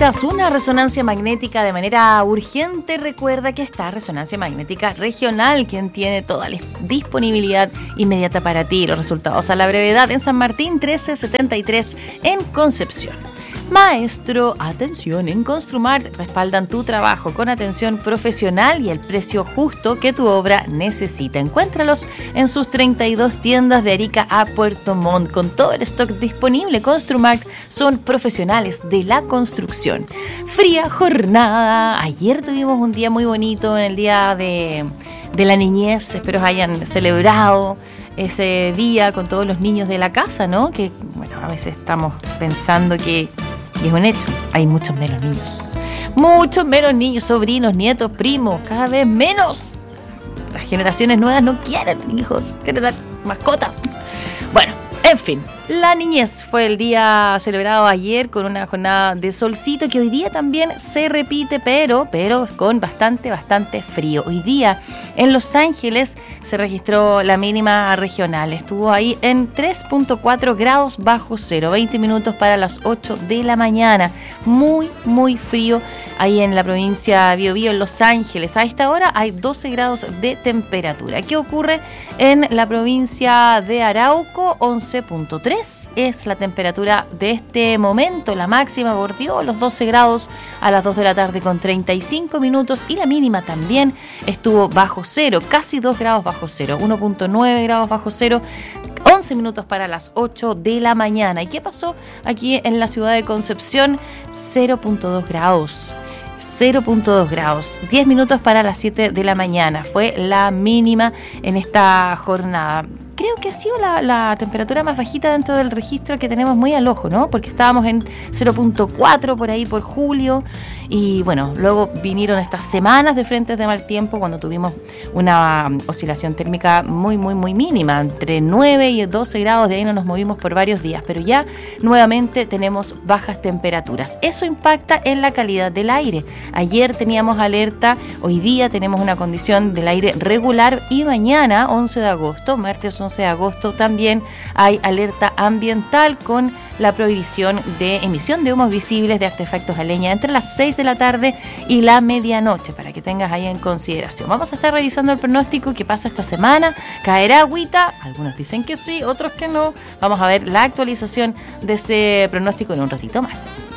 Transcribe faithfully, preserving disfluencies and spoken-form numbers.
Necesitas una resonancia magnética de manera urgente. Recuerda que está Resonancia Magnética Regional, quien tiene toda la disponibilidad inmediata para ti. Los resultados a la brevedad en San Martín trece setenta y tres en Concepción. Maestro, atención, en Construmart respaldan tu trabajo con atención profesional y el precio justo que tu obra necesita. Encuéntralos en sus treinta y dos tiendas de Arica a Puerto Montt con todo el stock disponible. Construmart son profesionales de la construcción. Fría jornada. Ayer tuvimos un día muy bonito en el día de, de la niñez. Espero hayan celebrado ese día con todos los niños de la casa, ¿no? Que, bueno, a veces estamos pensando que y es un hecho, hay muchos menos niños. Muchos menos niños, sobrinos, nietos, primos, cada vez menos. Las generaciones nuevas no quieren hijos, quieren dar mascotas. Bueno, en fin, la niñez fue el día celebrado ayer con una jornada de solcito que hoy día también se repite, pero, pero con bastante, bastante frío. Hoy día en Los Ángeles se registró la mínima regional. Estuvo ahí en tres punto cuatro grados bajo cero, veinte minutos para las ocho de la mañana. Muy, muy frío ahí en la provincia Biobío, en Los Ángeles. A esta hora hay doce grados de temperatura. ¿Qué ocurre en la provincia de Arauco? once punto tres es la temperatura de este momento. La máxima bordeó los doce grados a las dos de la tarde con treinta y cinco minutos y la mínima también estuvo bajo cero, casi dos grados bajo cero, uno punto nueve grados bajo cero, once minutos para las ocho de la mañana. ¿Y qué pasó aquí en la ciudad de Concepción? cero punto dos grados. cero punto dos grados, diez minutos para las siete de la mañana fue la mínima en esta jornada. Creo que ha sido la, la temperatura más bajita dentro del registro que tenemos muy al ojo, ¿no? Porque estábamos en cero punto cuatro por ahí por julio y bueno, luego vinieron estas semanas de frentes de mal tiempo cuando tuvimos una oscilación térmica muy, muy, muy mínima, entre nueve y doce grados, de ahí no nos movimos por varios días, pero ya nuevamente tenemos bajas temperaturas. Eso impacta en la calidad del aire. Ayer teníamos alerta, hoy día tenemos una condición del aire regular y mañana, once de agosto, martes once de agosto, también hay alerta ambiental con la prohibición de emisión de humos visibles de artefactos a leña entre las seis de la tarde y la medianoche, para que tengas ahí en consideración. Vamos a estar revisando el pronóstico que pasa esta semana. ¿Caerá agüita? Algunos dicen que sí, otros que no. Vamos a ver la actualización de ese pronóstico en un ratito más.